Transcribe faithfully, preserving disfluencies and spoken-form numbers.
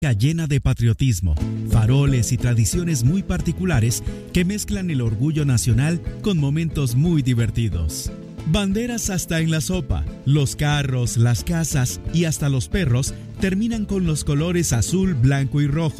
llena de patriotismo, faroles y tradiciones muy particulares que mezclan el orgullo nacional con momentos muy divertidos. Banderas hasta en la sopa, los carros, las casas y hasta los perros terminan con los colores azul, blanco y rojo